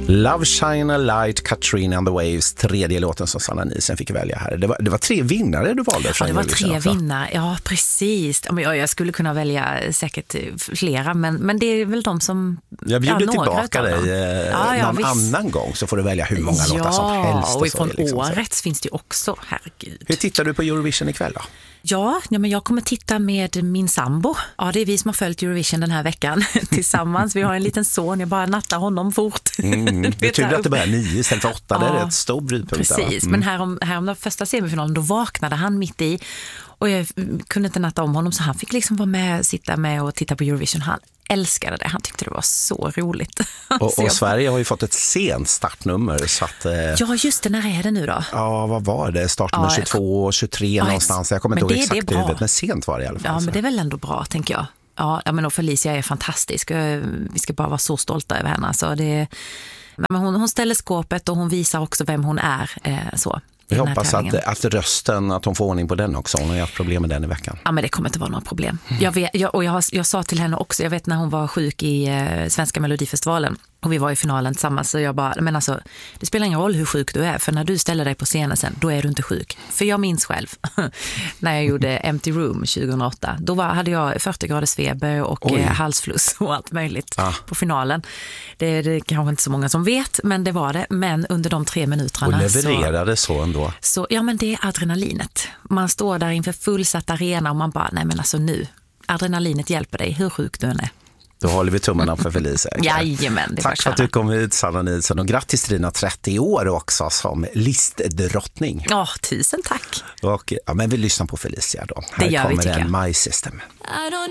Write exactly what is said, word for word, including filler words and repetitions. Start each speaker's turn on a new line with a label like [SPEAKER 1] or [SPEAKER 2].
[SPEAKER 1] Love Shine a Light, Katrina and the Waves, tredje låten som Sanna Nielsen fick välja här. Det var, det var tre vinnare du valde.
[SPEAKER 2] Ja, det var tre vinnare, ja precis. Jag skulle kunna välja säkert flera, men, men det är väl de som...
[SPEAKER 1] Jag bjuder
[SPEAKER 2] ja,
[SPEAKER 1] tillbaka dig eh,
[SPEAKER 2] ja, ja,
[SPEAKER 1] någon
[SPEAKER 2] visst.
[SPEAKER 1] annan gång så får du välja hur många
[SPEAKER 2] ja,
[SPEAKER 1] låtar som helst.
[SPEAKER 2] Och, och ifrån
[SPEAKER 1] liksom,
[SPEAKER 2] året så. Finns det ju också, herregud.
[SPEAKER 1] Hur tittar du på Eurovision ikväll då?
[SPEAKER 2] Ja, ja, men jag kommer titta med min sambo. Ja, det är vi som har följt Eurovision den här veckan tillsammans. Vi har en liten son, jag bara nattar honom fort.
[SPEAKER 1] Mm, det är tur att det börjar nio istället för åtta, ja, det är ett stor brytpunkt.
[SPEAKER 2] Precis, mm. men här om, här om den första semifinalen då vaknade han mitt i och jag kunde inte natta om honom så han fick liksom vara med, sitta med och titta på Eurovision. Han älskade det, han tyckte det var så roligt.
[SPEAKER 1] Och, och Sverige har ju fått ett sent startnummer så att... Eh,
[SPEAKER 2] ja just det, när är det nu då?
[SPEAKER 1] Ja, vad var det? Startnummer ja, tjugotvå och tjugotre ja, någonstans, jag kommer inte ihåg exakt huvudet, men sent var det i alla fall.
[SPEAKER 2] Ja,
[SPEAKER 1] så.
[SPEAKER 2] Men det är väl ändå bra, tänker jag. Ja, ja men och Felicia är fantastisk, vi ska bara vara så stolta över henne. Så det, men hon, hon ställer skåpet och hon visar också vem hon är, eh, så.
[SPEAKER 1] Jag hoppas att, att rösten, att hon får ordning på den också. Hon har haft problem med den i veckan.
[SPEAKER 2] Ja, men det kommer inte vara några problem. Jag vet, jag, och jag, har, jag sa till henne också, jag vet när hon var sjuk i eh, Svenska Melodifestivalen och vi var i finalen tillsammans så jag bara, men alltså det spelar ingen roll hur sjuk du är för när du ställer dig på scenen sen, då är du inte sjuk. För jag minns själv när jag gjorde Empty Room tjugohundraåtta, då var, hade jag fyrtio graders feber och eh, halsfluss och allt möjligt ah. på finalen. Det, det kanske inte så många som vet, men det var det. Men under de tre minuterna
[SPEAKER 1] och levererade så, så ändå.
[SPEAKER 2] Så, ja men det är adrenalinet. Man står där inför fullsatt arena och man bara, nej men alltså nu, adrenalinet hjälper dig, hur sjuk du än är.
[SPEAKER 1] Då håller vi tummarna för Felicia.
[SPEAKER 2] Jajamän, det
[SPEAKER 1] tack för att du kom hit, Sanna Nielsen, och grattis till dina trettio år också som listdrottning.
[SPEAKER 2] Ja, oh, tusen tack.
[SPEAKER 1] Och, ja, men vi lyssnar på Felicia då.
[SPEAKER 2] Det
[SPEAKER 1] här
[SPEAKER 2] gör
[SPEAKER 1] kommer
[SPEAKER 2] vi,
[SPEAKER 1] den My System.